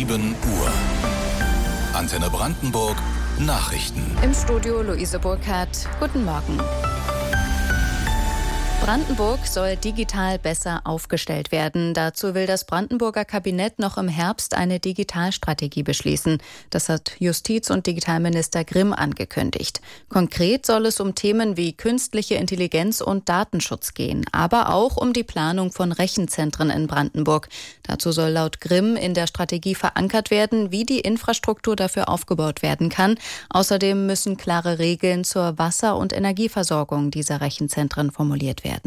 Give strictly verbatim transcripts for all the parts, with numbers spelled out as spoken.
sieben Uhr. Antenne Brandenburg Nachrichten. Im Studio Luise Burkhardt. Guten Morgen. Brandenburg soll digital besser aufgestellt werden. Dazu will das Brandenburger Kabinett noch im Herbst eine Digitalstrategie beschließen. Das hat Justiz- und Digitalminister Grimm angekündigt. Konkret soll es um Themen wie künstliche Intelligenz und Datenschutz gehen, aber auch um die Planung von Rechenzentren in Brandenburg. Dazu soll laut Grimm in der Strategie verankert werden, wie die Infrastruktur dafür aufgebaut werden kann. Außerdem müssen klare Regeln zur Wasser- und Energieversorgung dieser Rechenzentren formuliert werden.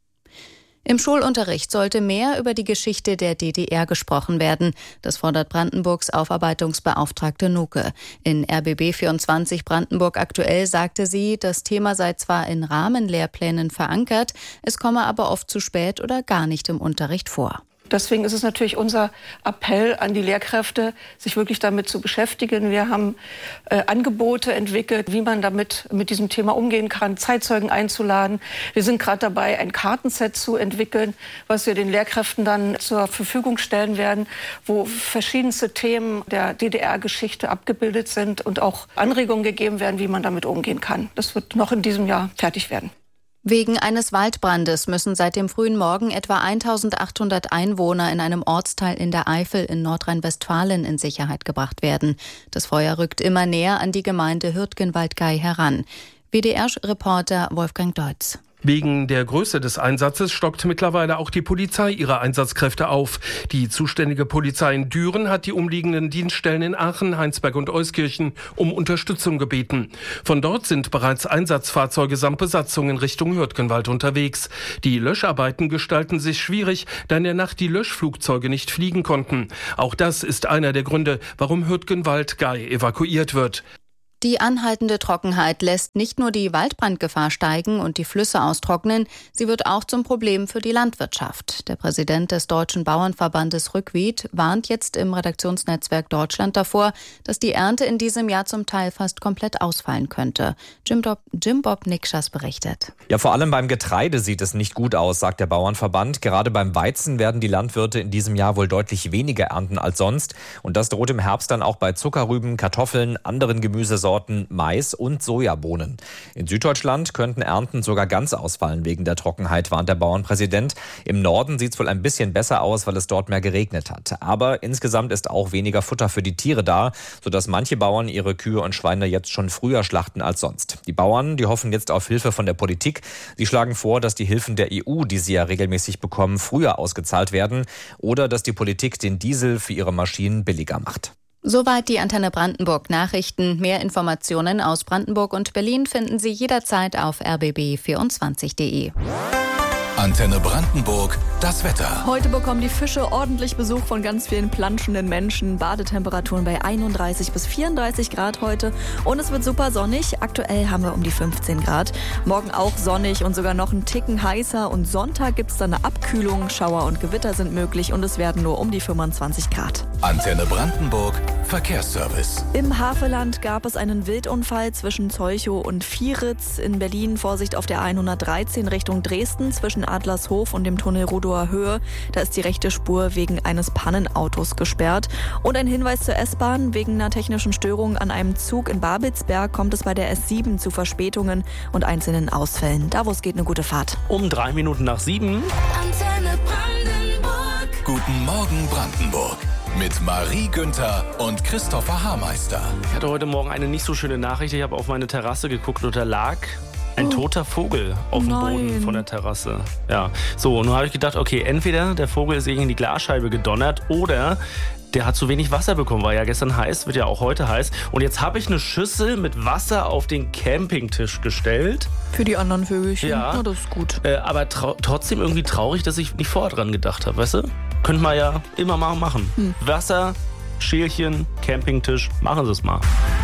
Im Schulunterricht sollte mehr über die Geschichte der D D R gesprochen werden. Das fordert Brandenburgs Aufarbeitungsbeauftragte Nuke. In R B B vierundzwanzig Brandenburg aktuell sagte sie, das Thema sei zwar in Rahmenlehrplänen verankert, es komme aber oft zu spät oder gar nicht im Unterricht vor. Deswegen ist es natürlich unser Appell an die Lehrkräfte, sich wirklich damit zu beschäftigen. Wir haben äh, Angebote entwickelt, wie man damit mit diesem Thema umgehen kann, Zeitzeugen einzuladen. Wir sind gerade dabei, ein Kartenset zu entwickeln, was wir den Lehrkräften dann zur Verfügung stellen werden, wo verschiedenste Themen der D D R-Geschichte abgebildet sind und auch Anregungen gegeben werden, wie man damit umgehen kann. Das wird noch in diesem Jahr fertig werden. Wegen eines Waldbrandes müssen seit dem frühen Morgen etwa eintausendachthundert Einwohner in einem Ortsteil in der Eifel in Nordrhein-Westfalen in Sicherheit gebracht werden. Das Feuer rückt immer näher an die Gemeinde Hürtgenwaldgei heran. W D R-Reporter Wolfgang Deutz. Wegen der Größe des Einsatzes stockt mittlerweile auch die Polizei ihre Einsatzkräfte auf. Die zuständige Polizei in Düren hat die umliegenden Dienststellen in Aachen, Heinsberg und Euskirchen um Unterstützung gebeten. Von dort sind bereits Einsatzfahrzeuge samt Besatzung in Richtung Hürtgenwald unterwegs. Die Löscharbeiten gestalten sich schwierig, da in der Nacht die Löschflugzeuge nicht fliegen konnten. Auch das ist einer der Gründe, warum Hürtgenwaldgei evakuiert wird. Die anhaltende Trockenheit lässt nicht nur die Waldbrandgefahr steigen und die Flüsse austrocknen, sie wird auch zum Problem für die Landwirtschaft. Der Präsident des Deutschen Bauernverbandes Rückwied warnt jetzt im Redaktionsnetzwerk Deutschland davor, dass die Ernte in diesem Jahr zum Teil fast komplett ausfallen könnte. Jim, Bob, Jim Bob Nikschas berichtet. Ja, vor allem beim Getreide sieht es nicht gut aus, sagt der Bauernverband. Gerade beim Weizen werden die Landwirte in diesem Jahr wohl deutlich weniger ernten als sonst. Und das droht im Herbst dann auch bei Zuckerrüben, Kartoffeln, anderen Gemüsesorten, Mais und Sojabohnen. In Süddeutschland könnten Ernten sogar ganz ausfallen wegen der Trockenheit, warnt der Bauernpräsident. Im Norden sieht es wohl ein bisschen besser aus, weil es dort mehr geregnet hat. Aber insgesamt ist auch weniger Futter für die Tiere da, sodass manche Bauern ihre Kühe und Schweine jetzt schon früher schlachten als sonst. Die Bauern, die hoffen jetzt auf Hilfe von der Politik. Sie schlagen vor, dass die Hilfen der E U, die sie ja regelmäßig bekommen, früher ausgezahlt werden oder dass die Politik den Diesel für ihre Maschinen billiger macht. Soweit die Antenne Brandenburg Nachrichten. Mehr Informationen aus Brandenburg und Berlin finden Sie jederzeit auf r b b vierundzwanzig punkt d e. Antenne Brandenburg, das Wetter. Heute bekommen die Fische ordentlich Besuch von ganz vielen planschenden Menschen. Badetemperaturen bei einunddreißig bis vierunddreißig Grad heute. Und es wird super sonnig. Aktuell haben wir um die fünfzehn Grad. Morgen auch sonnig und sogar noch einen Ticken heißer. Und Sonntag gibt es dann eine Abkühlung. Schauer und Gewitter sind möglich und es werden nur um die fünfundzwanzig Grad. Antenne Brandenburg, Verkehrsservice. Im Havelland gab es einen Wildunfall zwischen Zeuchow und Vieritz. In Berlin Vorsicht auf der hundertdreizehn Richtung Dresden zwischen Adlershof und dem Tunnel Rudower Höhe. Da ist die rechte Spur wegen eines Pannenautos gesperrt. Und ein Hinweis zur S-Bahn. Wegen einer technischen Störung an einem Zug in Babelsberg kommt es bei der S sieben zu Verspätungen und einzelnen Ausfällen. Davos geht eine gute Fahrt. Um drei Minuten nach sieben. Antenne Brandenburg. Guten Morgen Brandenburg. Mit Marie Günther und Christopher Haarmeister. Ich hatte heute Morgen eine nicht so schöne Nachricht. Ich habe auf meine Terrasse geguckt und da lag ein toter Vogel auf dem Nein. Boden von der Terrasse. Ja, so, und nun habe ich gedacht, okay, entweder der Vogel ist in die Glasscheibe gedonnert oder der hat zu wenig Wasser bekommen. War ja gestern heiß, wird ja auch heute heiß. Und jetzt habe ich eine Schüssel mit Wasser auf den Campingtisch gestellt. Für die anderen Vögelchen. Ja. Na, das ist gut. Äh, aber trau- trotzdem irgendwie traurig, dass ich nicht vorher dran gedacht habe, weißt du? Könnte man ja immer mal machen. Hm. Wasser, Schälchen, Campingtisch, machen Sie es mal.